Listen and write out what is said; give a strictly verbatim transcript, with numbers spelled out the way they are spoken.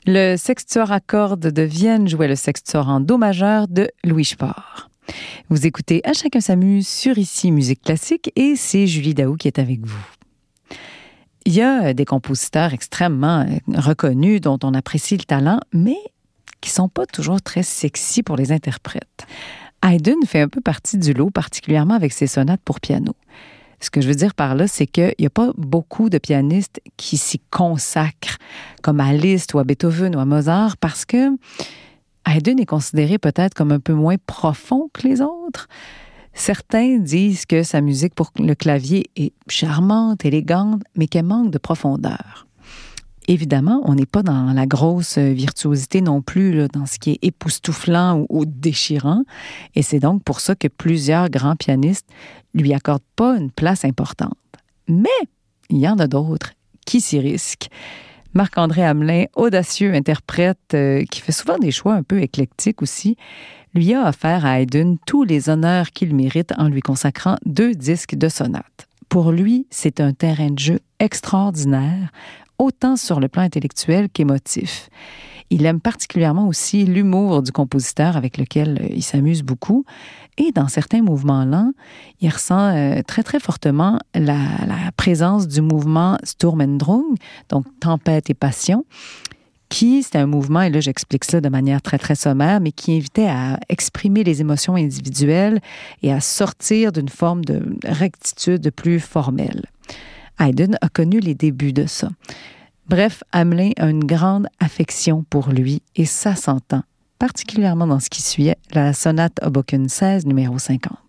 Le sextuor à cordes de Vienne jouait le sextuor en do majeur de Louis Spohr. Vous écoutez À chacun s'amuse sur Ici Musique Classique et c'est Julie Daou qui est avec vous. Il y a des compositeurs extrêmement reconnus dont on apprécie le talent, mais qui ne sont pas toujours très sexy pour les interprètes. Haydn fait un peu partie du lot, particulièrement avec ses sonates pour piano. Ce que je veux dire par là, c'est qu'il n'y a pas beaucoup de pianistes qui s'y consacrent, comme à Liszt ou à Beethoven ou à Mozart, parce que Haydn est considéré peut-être comme un peu moins profond que les autres. Certains disent que sa musique pour le clavier est charmante, élégante, mais qu'elle manque de profondeur. Évidemment, on n'est pas dans la grosse virtuosité non plus, là, dans ce qui est époustouflant ou, ou déchirant. Et c'est donc pour ça que plusieurs grands pianistes lui accordent pas une place importante. Mais il y en a d'autres qui s'y risquent. Marc-André Hamelin, audacieux interprète euh, qui fait souvent des choix un peu éclectiques aussi, lui a offert à Haydn tous les honneurs qu'il mérite en lui consacrant deux disques de sonates. Pour lui, c'est un terrain de jeu extraordinaire, autant sur le plan intellectuel qu'émotif. Il aime particulièrement aussi l'humour du compositeur avec lequel il s'amuse beaucoup. Et dans certains mouvements lents, il ressent euh, très, très fortement la, la présence du mouvement Sturm und Drang, donc tempête et passion, qui, c'est un mouvement, et là j'explique ça de manière très, très sommaire, mais qui invitait à exprimer les émotions individuelles et à sortir d'une forme de rectitude plus formelle. Haydn a connu les débuts de ça. Bref, Hamelin a une grande affection pour lui et ça s'entend, particulièrement dans ce qui suit la sonate Hoboken seize, numéro cinquante.